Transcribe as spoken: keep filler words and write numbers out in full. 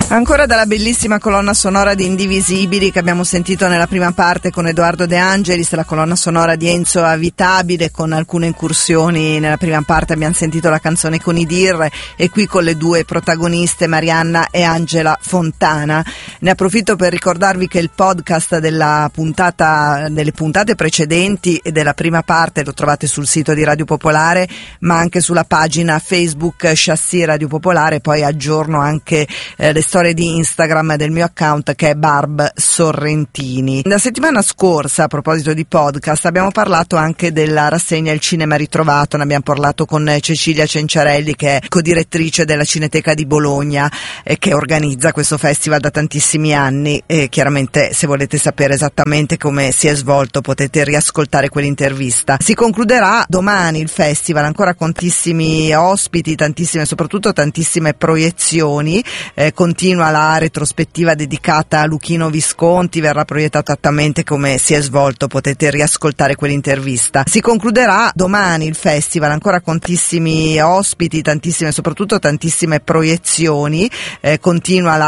Ancora dalla bellissima colonna sonora di Indivisibili che abbiamo sentito nella prima parte con Edoardo De Angelis, la colonna sonora di Enzo Avitabile con alcune incursioni. Nella prima parte abbiamo sentito la canzone con i Dir e qui con le due protagoniste Marianna e Angela Fontana. Ne approfitto per ricordarvi che il podcast della puntata, delle puntate precedenti e della prima parte lo trovate sul sito di Radio Popolare, ma anche sulla pagina Facebook Chassis Radio Popolare. Poi aggiorno anche eh, le storie di Instagram del mio account che è Barb Sorrentini. La settimana scorsa, a proposito di podcast, abbiamo parlato anche della rassegna Il Cinema Ritrovato. Ne abbiamo parlato con Cecilia Cenciarelli, che è codirettrice della Cineteca di Bologna e che organizza questo festival da tantissimi anni. E chiaramente, se volete sapere esattamente come si è svolto, potete riascoltare quell'intervista. Si concluderà domani il festival, ancora con tantissimi ospiti, tantissime, soprattutto tantissime proiezioni. Eh, continua la retrospettiva dedicata a Luchino Visconti, verrà proiettato esattamente come si è svolto, potete riascoltare quell'intervista. Si concluderà domani il festival, ancora con tantissimi ospiti, tantissime, soprattutto tantissime proiezioni. Eh, continua la